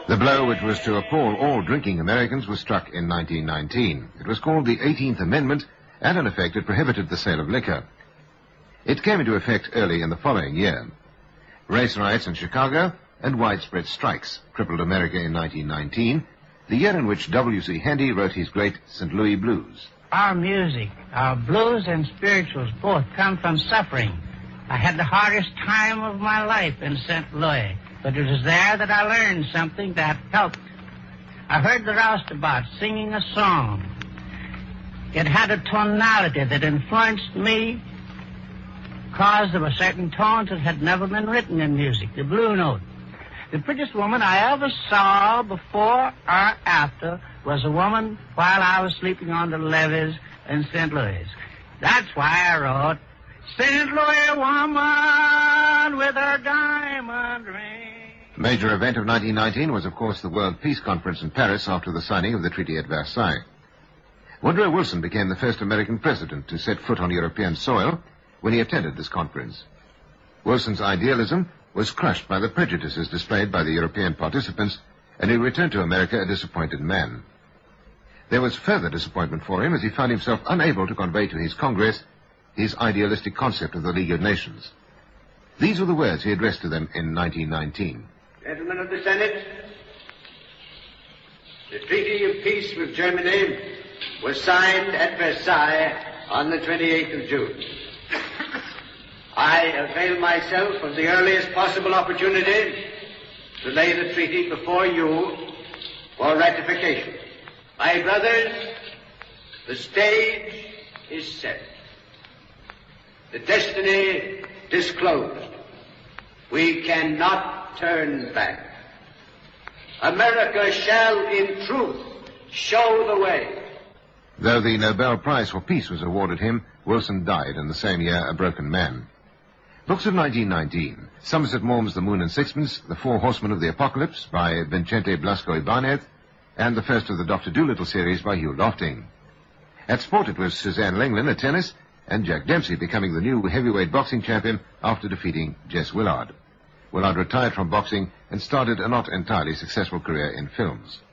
The blow which was to appall all drinking Americans was struck in 1919. It was called the 18th Amendment, and in effect it prohibited the sale of liquor. It came into effect early in the following year. Race riots in Chicago and widespread strikes crippled America in 1919, the year in which W.C. Hendy wrote his great St. Louis Blues. Our music, our blues and spirituals both come from suffering. I had the hardest time of my life in St. Louis, but it was there that I learned something that helped. I heard the roustabouts singing a song. It had a tonality that influenced me because there were certain tones that had never been written in music, the blue note. The prettiest woman I ever saw before or after was a woman while I was sleeping on the levees in St. Louis. That's why I wrote, St. Louis woman with her diamond ring. The major event of 1919 was, of course, the World Peace Conference in Paris after the signing of the treaty at Versailles. Woodrow Wilson became the first American president to set foot on European soil when he attended this conference. Wilson's idealism was crushed by the prejudices displayed by the European participants, and he returned to America a disappointed man. There was further disappointment for him as he found himself unable to convey to his Congress his idealistic concept of the League of Nations. These were the words he addressed to them in 1919. Gentlemen of the Senate, the Treaty of Peace with Germany was signed at Versailles on the 28th of June. I avail myself of the earliest possible opportunity to lay the treaty before you for ratification. My brothers, the stage is set. The destiny disclosed. We cannot turn back. America shall, in truth, show the way. Though the Nobel Prize for Peace was awarded him, Wilson died in the same year a broken man. Books of 1919, Somerset Maugham's The Moon and Sixpence, The Four Horsemen of the Apocalypse by Vincente Blasco Ibanez, and the first of the Dr. Dolittle series by Hugh Lofting. At sport it was Suzanne Lenglen at tennis, and Jack Dempsey becoming the new heavyweight boxing champion after defeating Jess Willard. Willard retired from boxing and started a not entirely successful career in films.